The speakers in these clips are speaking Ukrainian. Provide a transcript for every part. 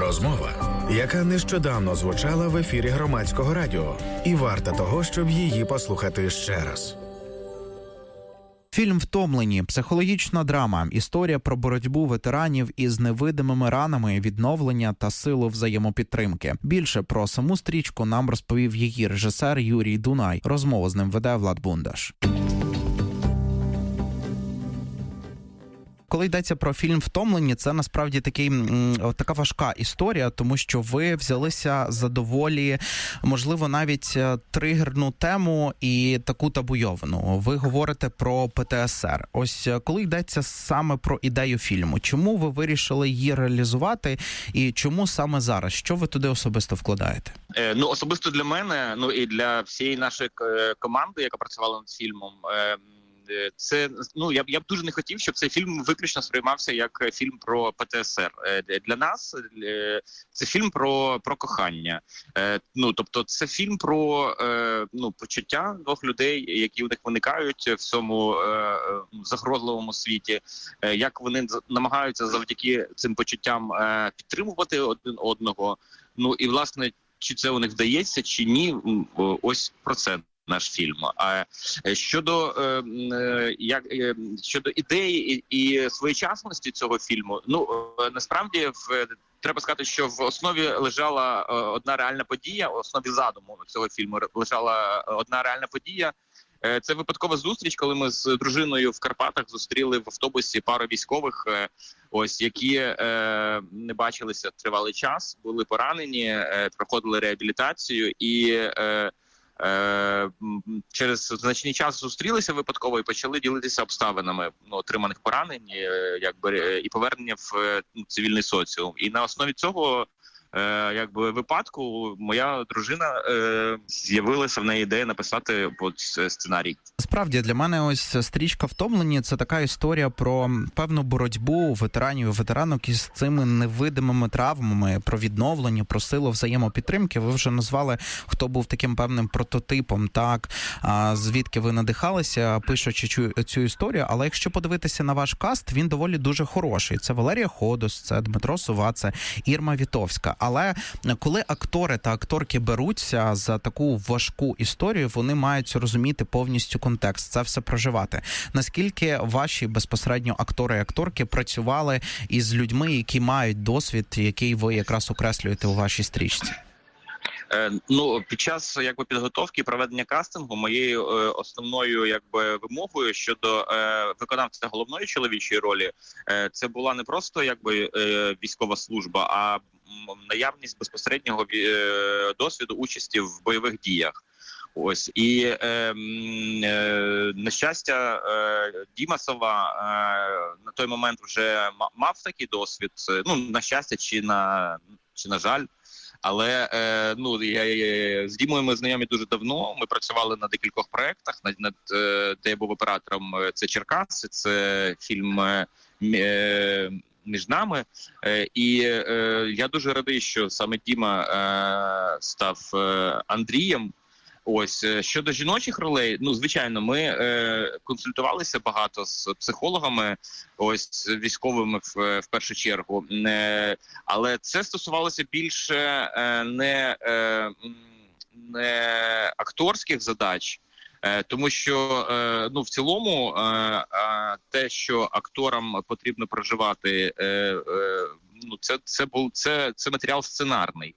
Розмова, яка нещодавно звучала в ефірі Громадського радіо, і варта того, щоб її послухати ще раз. Фільм «Втомлені» – психологічна драма, історія про боротьбу ветеранів із невидимими ранами, відновлення та силу взаємопідтримки. Більше про саму стрічку нам розповів її режисер Юрій Дунай. Розмову з ним веде Влад Бундаш. Коли йдеться про фільм «Втомлені», це насправді така важка історія, тому що ви взялися за доволі, можливо, навіть тригерну тему і таку табуйовану. Ви говорите про ПТСР. Ось коли йдеться саме про ідею фільму, чому ви вирішили її реалізувати і чому саме зараз? Що ви туди особисто вкладаєте? Особисто для мене, і для всієї нашої команди, яка працювала над фільмом, це, я б дуже не хотів, щоб цей фільм виключно сприймався як фільм про ПТСР. Для нас це фільм про кохання. Тобто це фільм про почуття двох людей, які у них виникають в цьому загрозливому світі, як вони намагаються завдяки цим почуттям підтримувати один одного. І, власне, чи це у них вдається, чи ні, ось про це наш фільм. А щодо ідеї і своєчасності цього фільму, насправді треба сказати, що в основі лежала одна реальна подія, в основі задуму цього фільму лежала одна реальна подія. Це випадкова зустріч, коли ми з дружиною в Карпатах зустріли в автобусі пару військових, які не бачилися тривалий час, були поранені, проходили реабілітацію і через значний час зустрілися випадково і почали ділитися обставинами отриманих поранень, і повернення в цивільний соціум. І на основі цього випадку моя дружина з'явилася в неї ідея написати сценарій. Справді, для мене ось стрічка «Втомлені» – це така історія про певну боротьбу ветеранів і ветеранок із цими невидимими травмами, про відновлення, про силу взаємопідтримки. Ви вже назвали, хто був таким певним прототипом, так, звідки ви надихалися, пишучи цю історію. Але якщо подивитися на ваш каст, він доволі дуже хороший. Це Валерія Ходос, це Дмитро Сува, це Ірма Вітовська. Але коли актори та акторки беруться за таку важку історію, вони мають розуміти повністю контекст, це все проживати. Наскільки ваші безпосередньо актори і акторки працювали із людьми, які мають досвід, який ви якраз окреслюєте у вашій стрічці? Під час підготовки і проведення кастингу моєю основною вимогою щодо виконавця головної чоловічої ролі це була не просто військова служба, а наявність безпосереднього досвіду участі в бойових діях. Ось. І, на щастя, Діма Сова на той момент вже мав такий досвід, на щастя чи на жаль. Але з Дімою ми знайомі дуже давно, ми працювали на декількох проєктах, де я був оператором. Це «Черкаси», це фільм «Між нами». І я дуже радий, що саме Діма став Андрієм. Ось, щодо жіночих ролей, звичайно, ми консультувалися багато з психологами, ось, військовими в першу чергу, але це стосувалося більше не акторських задач, тому що, в цілому, те, що акторам потрібно проживати, це матеріал сценарний.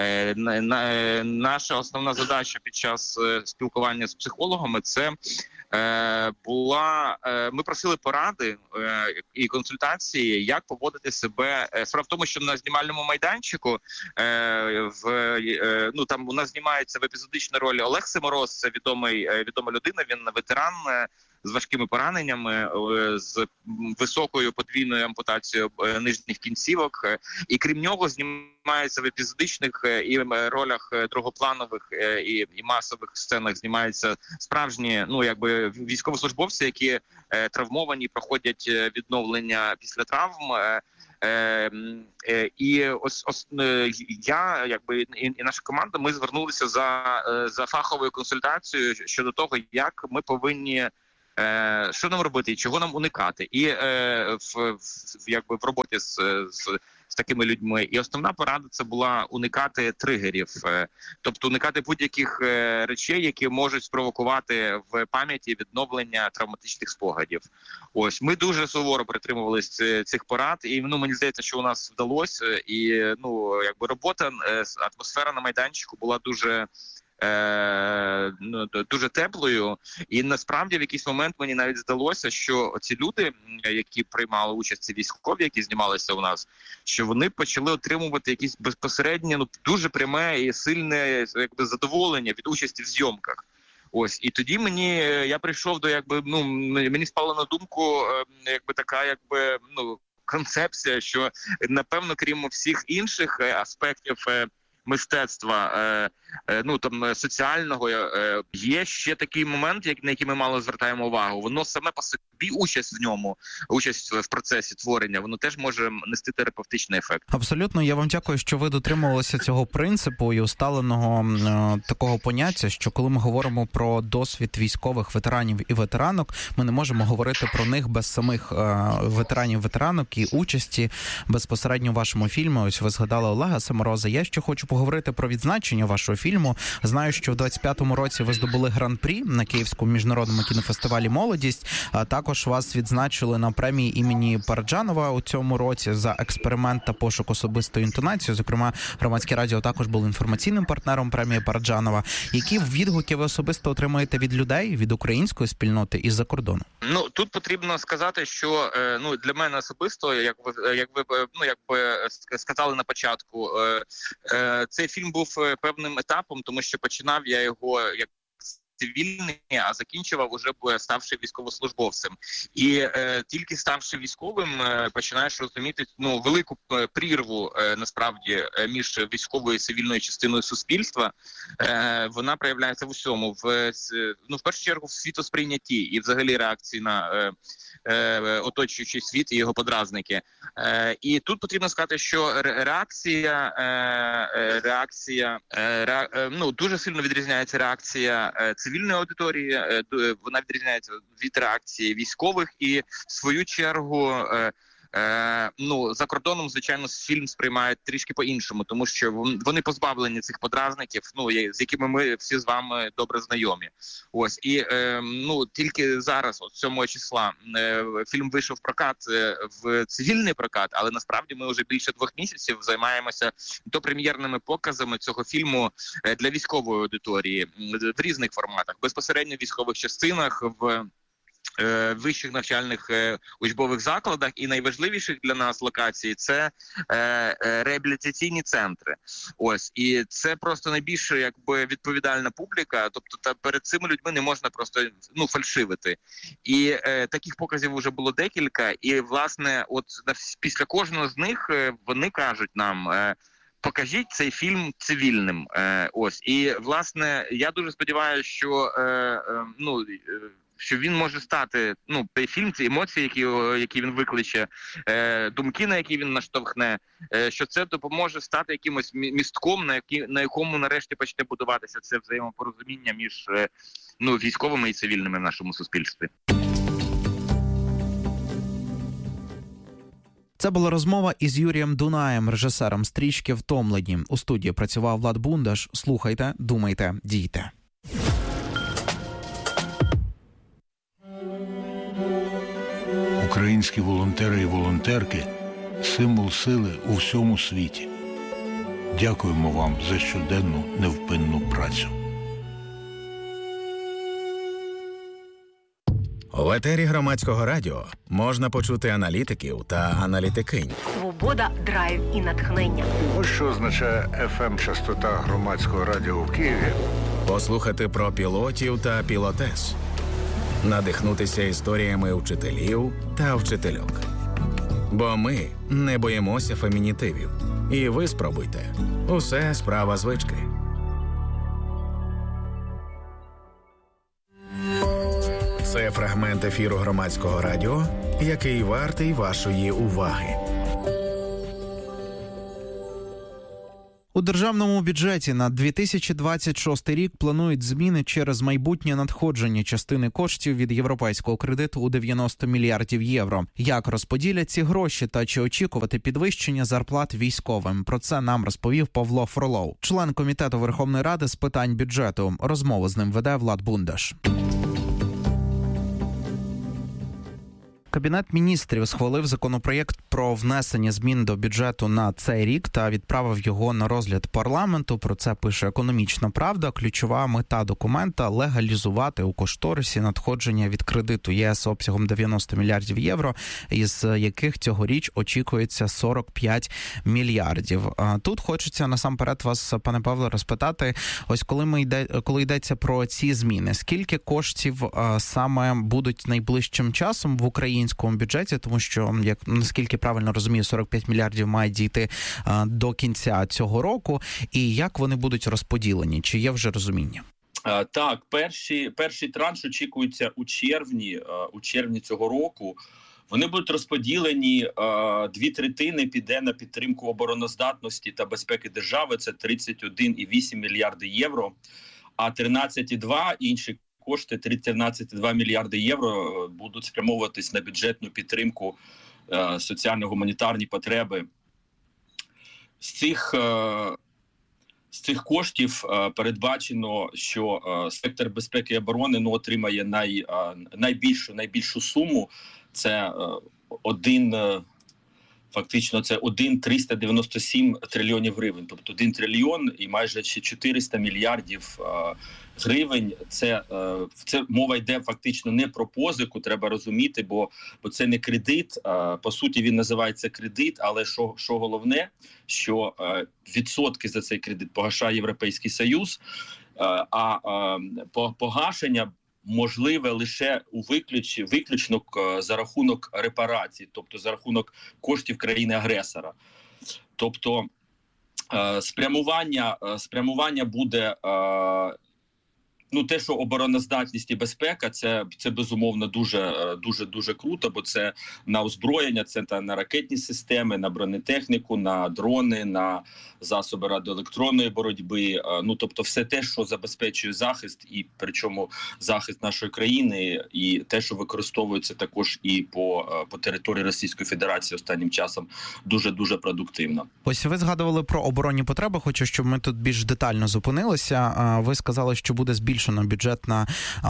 Наша основна задача під час спілкування з психологами це була, ми просили поради і консультації, як поводити себе. Справа в тому, що на знімальному майданчику там у нас знімається в епізодичній ролі Олег Семороз, це відома людина, він ветеран з важкими пораненнями, з високою подвійною ампутацією нижніх кінцівок. І крім нього знімається в епізодичних і ролях другопланових і масових сценах знімаються справжні військовослужбовці, які травмовані, проходять відновлення після травм. І я і наша команда, ми звернулися за фаховою консультацією щодо того, як ми повинні, що нам робити і чого нам уникати. І в роботі з з такими людьми. І основна порада це була уникати тригерів, тобто уникати будь-яких речей, які можуть спровокувати в пам'яті відновлення травматичних спогадів. Ось ми дуже суворо притримувалися цих порад, і мені здається, що у нас вдалося. І робота, атмосфера на майданчику була дуже теплою, і насправді в якийсь момент мені навіть здалося, що ці люди, які приймали участь, ці військові, які знімалися у нас, що вони почали отримувати якісь безпосереднє, дуже пряме і сильне задоволення від участі в зйомках. Ось, і тоді я прийшов до мені спала на думку така концепція, що напевно, крім всіх інших аспектів мистецтва, соціального, є ще такий момент, на який ми мало звертаємо увагу. Воно саме по собі, участь в процесі творення, воно теж може нести терапевтичний ефект. Абсолютно. Я вам дякую, що ви дотримувалися цього принципу і усталеного такого поняття, що коли ми говоримо про досвід військових ветеранів і ветеранок, ми не можемо говорити про них без самих ветеранів-ветеранок і участі безпосередньо в вашому фільмі. Ось ви згадали Олега Самороза. Я ще хочу поговорити про відзначення вашого фільму. Знаю, що в 25-му році ви здобули гран-прі на Київському міжнародному кінофестивалі «Молодість». А також вас відзначили на премії імені Параджанова у цьому році за експеримент та пошук особистої інтонації. Зокрема, Громадське радіо також було інформаційним партнером премії Параджанова. Які відгуки ви особисто отримуєте від людей, від української спільноти і з-за кордону? Тут потрібно сказати, що для мене особисто, як ви сказали на початку, цей фільм був певним етапом, тому що починав я його як цивільний, а закінчував уже ставши військовослужбовцем. І тільки ставши військовим, починаєш розуміти велику прірву насправді між військовою і цивільною частиною суспільства. Вона проявляється в усьому. В першу чергу в світосприйнятті і взагалі реакції на оточуючий світ і його подразники. І тут потрібно сказати, що реакція дуже сильно відрізняється реакція цивільної аудиторії, вона відрізняється від реакції військових, і в свою чергу за кордоном, звичайно, фільм сприймають трішки по-іншому, тому що вони позбавлені цих подразників, з якими ми всі з вами добре знайомі. Ось, і тільки зараз, 7 числа, фільм вийшов в прокат, в цивільний прокат, але насправді ми вже більше 2 місяців займаємося допрем'єрними показами цього фільму для військової аудиторії в різних форматах, безпосередньо в військових частинах, в вищих навчальних учбових закладах, і найважливіших для нас локацій це реабілітаційні центри. Ось, і це просто найбільш відповідальна публіка, тобто перед цими людьми не можна просто фальшивити. І таких показів вже було декілька, і власне після кожного з них вони кажуть нам: покажіть цей фільм цивільним. Ось, і власне я дуже сподіваюся, що він може стати, цей фільм, ці емоції, які він викличе, думки, на які він наштовхне, що це допоможе стати якимось містком, на якому нарешті почне будуватися це взаємопорозуміння між військовими і цивільними в нашому суспільстві. Це була розмова із Юрієм Дунаєм, режисером стрічки «Втомлені». У студії працював Влад Бундаш. Слухайте, думайте, дійте. Українські волонтери і волонтерки – символ сили у всьому світі. Дякуємо вам за щоденну невпинну працю. В етері Громадського радіо можна почути аналітиків та аналітикинь. Свобода, драйв і натхнення. Ось що означає FM-частота Громадського радіо в Києві. Послухати про пілотів та пілотес. Надихнутися історіями вчителів та вчительок. Бо ми не боїмося фемінітивів. І ви спробуйте. Усе справа звички. Це фрагмент ефіру Громадського радіо, який вартий вашої уваги. У державному бюджеті на 2026 рік планують зміни через майбутнє надходження частини коштів від європейського кредиту у 90 мільярдів євро. Як розподілять ці гроші та чи очікувати підвищення зарплат військовим? Про це нам розповів Павло Фролов, член комітету Верховної Ради з питань бюджету. Розмову з ним веде Влад Бундаш. Кабінет міністрів схвалив законопроєкт про внесення змін до бюджету на цей рік та відправив його на розгляд парламенту. Про це пише «Економічна правда». Ключова мета документа – легалізувати у кошторисі надходження від кредиту ЄС обсягом 90 мільярдів євро, із яких цьогоріч очікується 45 мільярдів. Тут хочеться насамперед вас, пане Павло, розпитати, ось коли йдеться про ці зміни, скільки коштів саме будуть найближчим часом в Україні бюджеті, тому що, як наскільки правильно розумію, 45 мільярдів мають дійти до кінця цього року, і як вони будуть розподілені? Чи є вже розуміння? Так, перший транш очікується у червні цього року. Вони будуть розподілені, 2/3 піде на підтримку обороноздатності та безпеки держави, це 31,8 мільярди євро, а 13,2 інші кошти, 13,2 мільярди євро, будуть спрямовуватись на бюджетну підтримку, соціально-гуманітарні потреби. З цих коштів передбачено, що сектор безпеки і оборони отримає найбільшу суму. Це 1,397 трильйонів гривень, тобто 1 трильйон і майже 400 мільярдів гривень. Це мова йде фактично не про позику, треба розуміти, бо це не кредит. По суті, він називається кредит, але що головне, що відсотки за цей кредит погашає Європейський Союз, а погашення можливе лише виключно за рахунок репарацій, тобто за рахунок коштів країни-агресора. Тобто спрямування буде, те, що обороноздатність і безпека, це безумовно дуже круто, бо це на озброєння, це на ракетні системи, на бронетехніку, на дрони, на засоби радіоелектронної боротьби, тобто все те, що забезпечує захист, і причому захист нашої країни, і те, що використовується також і по території Російської Федерації останнім часом, дуже продуктивно. Ось ви згадували про оборонні потреби, хочу, щоб ми тут більш детально зупинилися. Ви сказали, що буде збільшено бюджет на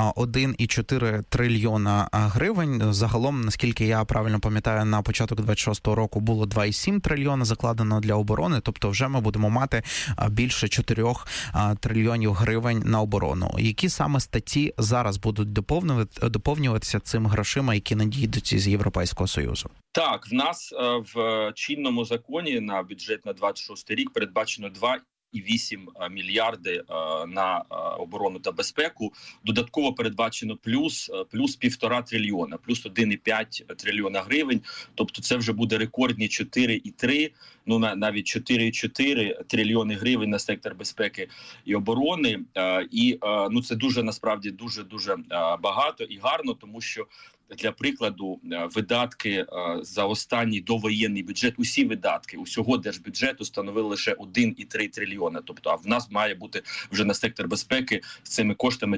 1,4 трильйона гривень. Загалом, наскільки я правильно пам'ятаю, на початок 26-го року було 2,7 трильйона закладено для оборони, тобто вже ми будемо мати більше 4 трильйонів гривень на оборону. Які саме статті зараз будуть доповнюватися цим грошима, які надійдуть з Європейського Союзу? Так, в нас в чинному законі на бюджет на 26 рік передбачено 2,8 мільярди на оборону та безпеку. Додатково передбачено плюс 1,5 трильйона, плюс 1,5 трильйона гривень. Тобто це вже буде рекордні 4,3, навіть 4,4 трильйони гривень на сектор безпеки і оборони. І це дуже, насправді, дуже багато і гарно, тому що для прикладу, видатки за останній довоєнний бюджет, усі видатки усього держбюджету становили лише 1,3 трильйона. Тобто, а в нас має бути вже на сектор безпеки з цими коштами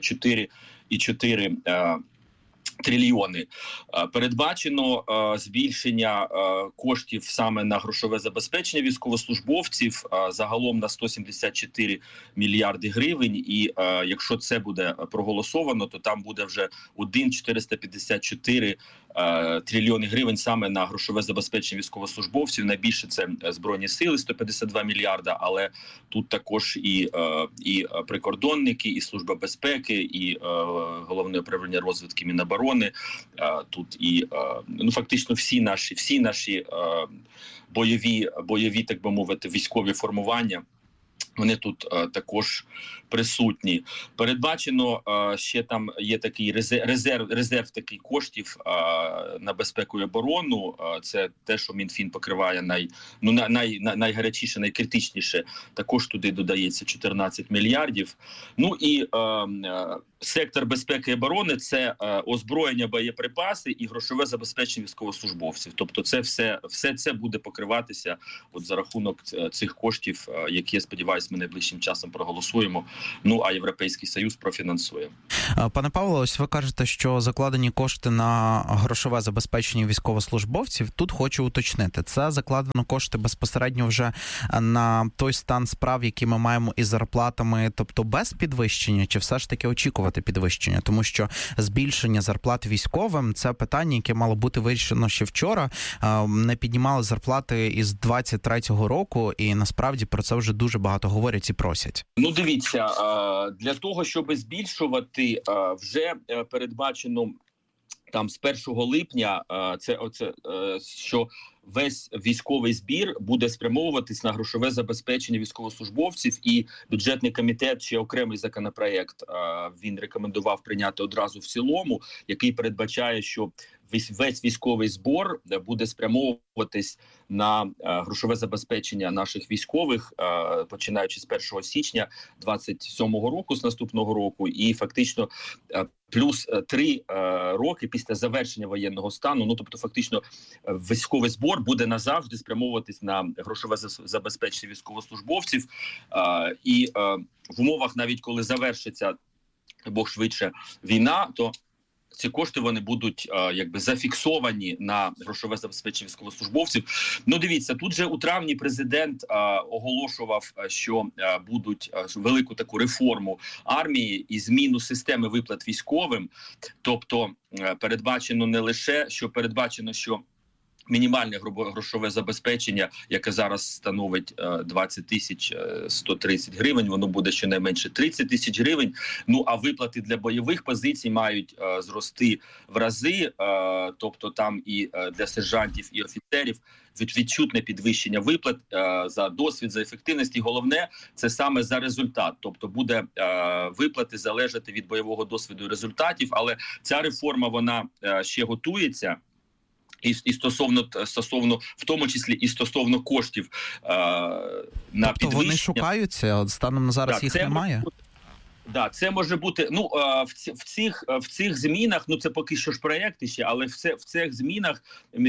4,4 трильйони. Передбачено збільшення коштів саме на грошове забезпечення військовослужбовців загалом на 174 мільярди гривень. І якщо це буде проголосовано, то там буде вже 1,454 трильйони гривень саме на грошове забезпечення військовослужбовців. Найбільше це Збройні сили, 152 мільярда, але тут також і прикордонники, і Служба безпеки, і Головне управління розвідки Міноборони. Тут і фактично всі наші бойові, так би мовити, військові формування Вони тут також присутні. Передбачено, ще там є такий резерв такий коштів на безпеку і оборону. Це те, що Мінфін покриває найгарячіше, найкритичніше. Також туди додається 14 мільярдів. Ну і сектор безпеки і оборони – це озброєння, боєприпаси і грошове забезпечення військовослужбовців. Тобто це все це буде покриватися от за рахунок цих коштів, які, я сподіваюся, ми найближчим часом проголосуємо. Ну, а Європейський Союз профінансує. Пане Павло, ось ви кажете, що закладені кошти на грошове забезпечення військовослужбовців. Тут хочу уточнити. Це закладено кошти безпосередньо вже на той стан справ, які ми маємо із зарплатами, тобто без підвищення, чи все ж таки очікувати підвищення? Тому що збільшення зарплат військовим – це питання, яке мало бути вирішено ще вчора. Не піднімали зарплати із 23-го року, і насправді про це вже дуже багато говорять і просять. Ну, дивіться, для того, щоб збільшувати, вже передбачено там з 1 липня, що весь військовий збір буде спрямовуватись на грошове забезпечення військовослужбовців, і бюджетний комітет чи окремий законопроект він рекомендував прийняти одразу в цілому, який передбачає, що весь військовий збор буде спрямовуватись на грошове забезпечення наших військових, починаючи з 1 січня 27 року, з наступного року, і фактично плюс 3 роки після завершення воєнного стану. Ну, тобто, фактично, військовий збор буде назавжди спрямовуватись на грошове забезпечення військовослужбовців. І в умовах, навіть коли завершиться, або швидше, війна, то ці кошти вони будуть якби зафіксовані на грошове забезпечення військовослужбовців. Ну, дивіться, тут же у травні президент оголошував, що будуть велику таку реформу армії і зміну системи виплат військовим. Тобто передбачено не лише, що мінімальне грошове забезпечення, яке зараз становить 20 тисяч 130 гривень, воно буде щонайменше 30 тисяч гривень. Ну, а виплати для бойових позицій мають зрости в рази, тобто там і для сержантів, і офіцерів відчутне підвищення виплат за досвід, за ефективність. І головне, це саме за результат. Тобто буде виплати залежати від бойового досвіду і результатів, але ця реформа, вона ще готується. І стосовно, в тому числі, і стосовно коштів на тобто підвищення. Вони шукаються, станом на зараз їх немає? Так, це може бути, ну, в цих змінах, ну, це поки що ж проєкти ще, але в цих змінах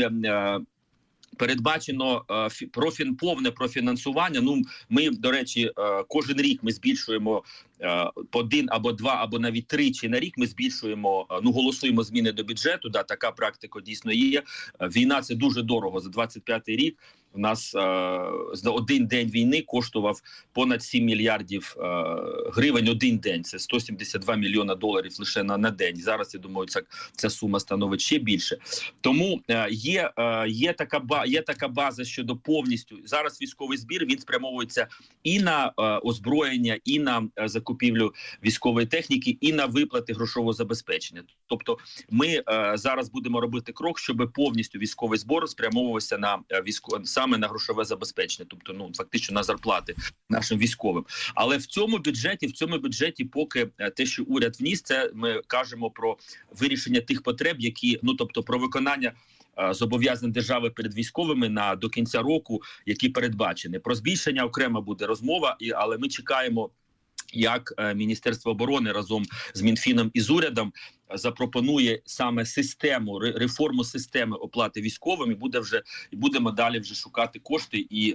передбачено повне профінансування. Ну, ми, до речі, кожен рік ми збільшуємо по 1 або 2, або навіть 3 на рік ми збільшуємо, голосуємо зміни до бюджету. Да, така практика дійсно є. Війна – це дуже дорого. За 25-й рік у нас за один день війни коштував понад 7 мільярдів гривень один день. Це 172 мільйона доларів лише на день. Зараз, я думаю, ця сума становить ще більше. Тому є така база щодо повністю. Зараз військовий збір, він спрямовується і на озброєння, і на закупівлю військової техніки, і на виплати грошового забезпечення. Тобто ми зараз будемо робити крок, щоб повністю військовий збір спрямовувався на саме на грошове забезпечення, тобто, ну, фактично на зарплати нашим військовим. Але в цьому бюджеті поки те, що уряд вніс, це ми кажемо про вирішення тих потреб, які, ну, тобто про виконання зобов'язань держави перед військовими до кінця року, які передбачені. Про збільшення окремо буде розмова, але ми чекаємо, як Міністерство оборони разом з Мінфіном і з урядом запропонує саме реформу системи оплати військовим, і будемо далі вже шукати кошти, і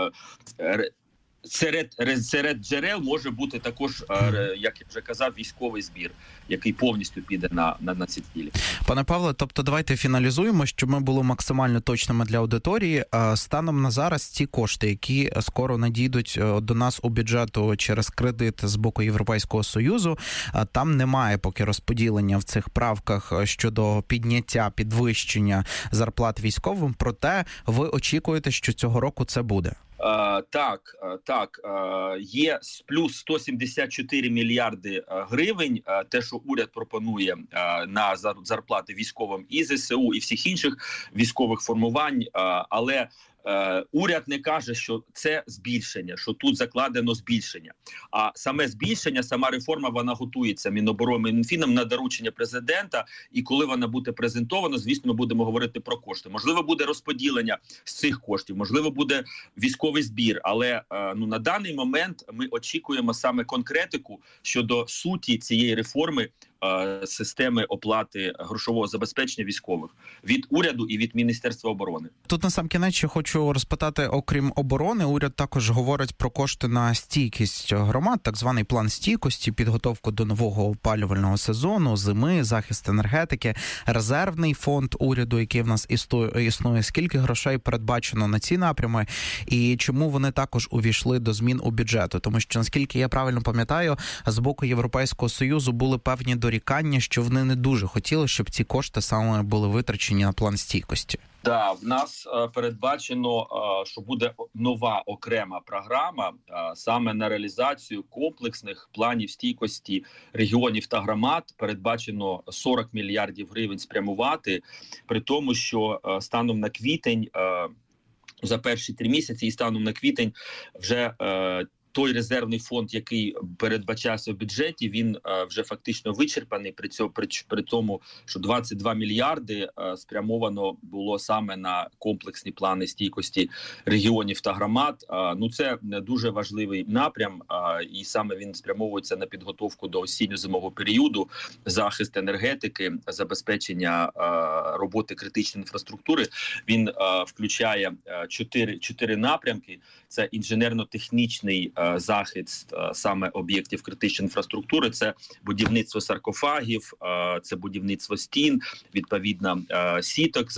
серед джерел може бути також, як я вже казав, військовий збір, який повністю піде на ці цілі. Пане Павле, тобто давайте фіналізуємо, щоб ми були максимально точними для аудиторії. Станом на зараз ці кошти, які скоро надійдуть до нас у бюджету через кредит з боку Європейського Союзу, там немає поки розподілення в цих правках щодо підвищення зарплат військовим, проте ви очікуєте, що цього року це буде? Так, є плюс 174 мільярди гривень, те, що уряд пропонує на зарплати військовим і ЗСУ, і всіх інших військових формувань, але уряд не каже, що це збільшення, що тут закладено збільшення. А саме збільшення, сама реформа, вона готується Міноборони, Мінфіном на доручення президента. І коли вона буде презентована, звісно, ми будемо говорити про кошти. Можливо, буде розподілення з цих коштів, можливо, буде військовий збір. Але на даний момент ми очікуємо саме конкретику щодо суті цієї реформи системи оплати грошового забезпечення військових від уряду і від Міністерства оборони. Тут насамкінець ще хочу розпитати, окрім оборони, уряд також говорить про кошти на стійкість громад, так званий план стійкості, підготовку до нового опалювального сезону, зими, захист енергетики, резервний фонд уряду, який в нас існує. Скільки грошей передбачено на ці напрями і чому вони також увійшли до змін у бюджету? Тому що, наскільки я правильно пам'ятаю, з боку Європейського Союзу були певні дорікання, що вони не дуже хотіли, щоб ці кошти саме були витрачені на план стійкості. Так, в нас передбачено, що буде нова окрема програма саме на реалізацію комплексних планів стійкості регіонів та громад. Передбачено 40 мільярдів гривень спрямувати, при тому, що станом на квітень, за перші 3 місяці і станом на квітень вже той резервний фонд, який передбачався в бюджеті, він вже фактично вичерпаний. При тому, що 22 мільярди спрямовано було саме на комплексні плани стійкості регіонів та громад. Це дуже важливий напрям, і саме він спрямовується на підготовку до осінньо-зимового періоду, захист енергетики, забезпечення роботи критичної інфраструктури. Він включає 4 напрямки. Це інженерно-технічний захист саме об'єктів критичної інфраструктури, це будівництво саркофагів, це будівництво стін, відповідно сіток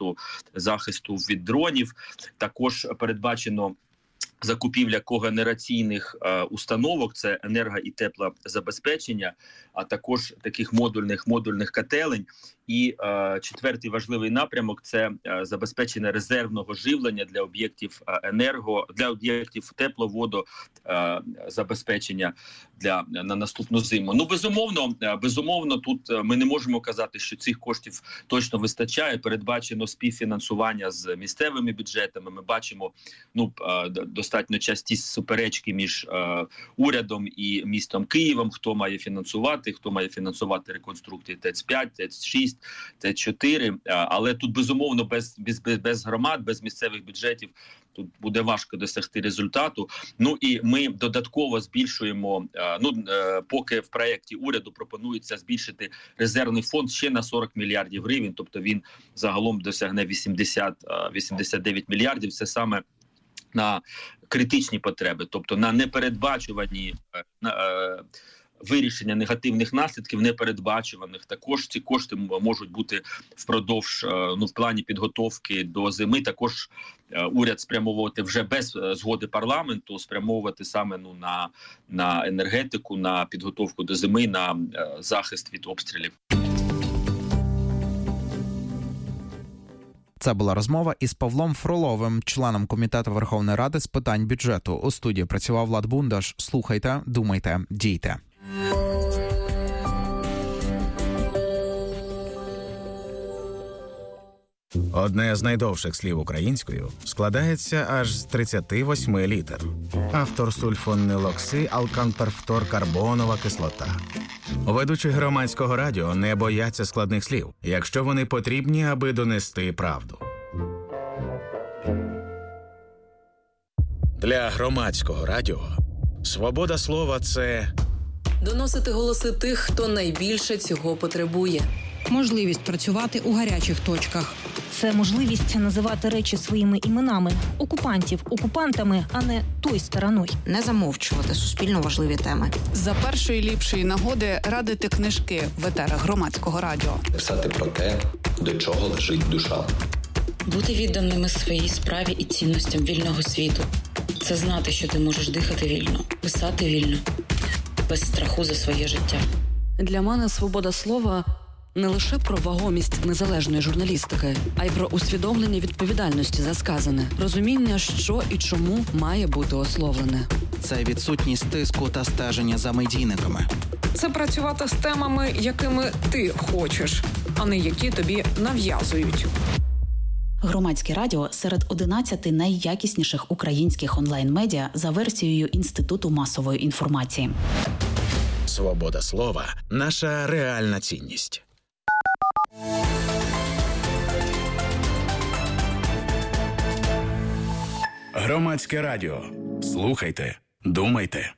захисту від дронів. Також передбачено закупівля когенераційних установок, це енерго- і теплозабезпечення, а також таких модульних котелень. І 4-й важливий напрямок – це забезпечення резервного живлення для об'єктів для об'єктів тепловодозабезпечення на наступну зиму. Безумовно, тут ми не можемо казати, що цих коштів точно вистачає. Передбачено співфінансування з місцевими бюджетами. Ми бачимо достатньо часті суперечки між урядом і містом Києвом, хто має фінансувати реконструкції ТЕЦ-5, ТЕЦ-6, ТЕЦ-4, але тут безумовно без громад, без місцевих бюджетів тут буде важко досягти результату. І ми додатково збільшуємо, поки в проєкті уряду пропонується збільшити резервний фонд ще на 40 мільярдів гривень, тобто він загалом досягне 89 мільярдів, це саме на критичні потреби, тобто на непередбачувані вирішення негативних наслідків, непередбачуваних. Також ці кошти можуть бути впродовж, в плані підготовки до зими. Також уряд спрямовувати вже без згоди парламенту, спрямовувати саме на енергетику, на підготовку до зими, на захист від обстрілів. Це була розмова із Павлом Фроловим, членом Комітету Верховної Ради з питань бюджету. У студії працював Влад Бундаш. Слухайте, думайте, дійте. Одне з найдовших слів українською складається аж з 38 літер. Автор сульфонилоксиалканперфторкарбонова кислота. Ведучі громадського радіо не бояться складних слів, якщо вони потрібні, аби донести правду. Для громадського радіо свобода слова – це доносити голоси тих, хто найбільше цього потребує. Можливість працювати у гарячих точках. Це можливість називати речі своїми іменами. Окупантів окупантами, а не той стороною. Не замовчувати суспільно важливі теми. За першої ліпшої нагоди радити книжки в етерах громадського радіо. Писати про те, до чого лежить душа. Бути відданими своїй справі і цінностям вільного світу. Це знати, що ти можеш дихати вільно, писати вільно, без страху за своє життя. Для мене свобода слова – не лише про вагомість незалежної журналістики, а й про усвідомлення відповідальності за сказане, розуміння, що і чому має бути ословлене. Це відсутність тиску та стеження за медійниками. Це працювати з темами, якими ти хочеш, а не які тобі нав'язують. Громадське радіо серед 11 найякісніших українських онлайн-медіа за версією Інституту масової інформації. Свобода слова – наша реальна цінність. Громадське радіо. Слухайте, думайте.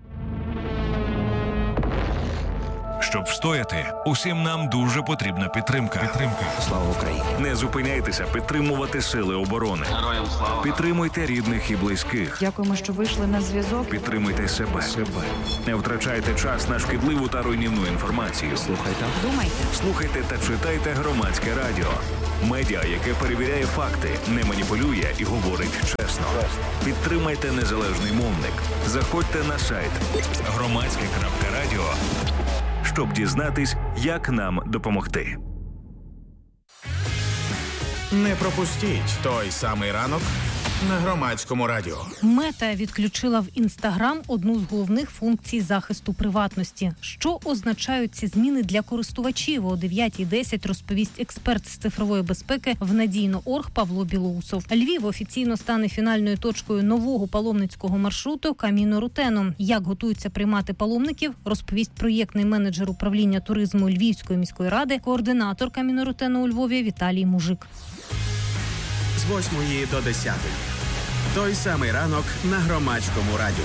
Щоб встояти, усім нам дуже потрібна підтримка. Слава Україні! Не зупиняйтеся підтримувати сили оборони. Героям слава! Підтримуйте рідних і близьких. Дякуємо, що вийшли на зв'язок. Підтримуйте себе. Не втрачайте час на шкідливу та руйнівну інформацію. Слухайте та читайте Громадське радіо. Медіа, яке перевіряє факти, не маніпулює і говорить чесно. Підтримайте незалежний мовник. Заходьте на сайт громадське.радіо, щоб дізнатись, як нам допомогти. Не пропустіть той самий ранок на Громадському радіо. Мета відключила в Інстаграм одну з головних функцій захисту приватності. Що означають ці зміни для користувачів? О 9:10 розповість експерт з цифрової безпеки в Надійно.орг Павло Білоусов. Львів офіційно стане фінальною точкою нового паломницького маршруту Каміно-Рутено. Як готуються приймати паломників, розповість проєктний менеджер управління туризму Львівської міської ради, координатор Каміно-Рутено у Львові Віталій Мужик. З 8 до 10. Той самий ранок на Громадському радіо.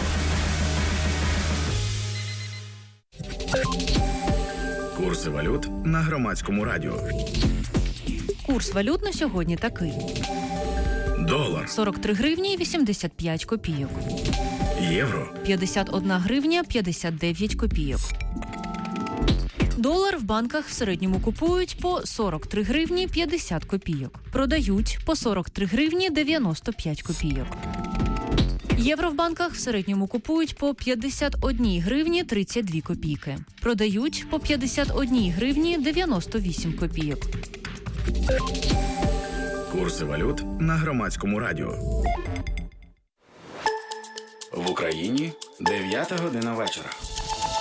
Курси валют на Громадському радіо. Курс валют на сьогодні такий. Долар 43 гривні 85 копійок. Євро 51 гривня 59 копійок. Долар в банках в середньому купують по 43 гривні 50 копійок. Продають по 43 гривні 95 копійок. Євро в банках в середньому купують по 51 гривні 32 копійки. Продають по 51 гривні 98 копійок. Курси валют на Громадському радіо. В Україні 9 година вечора.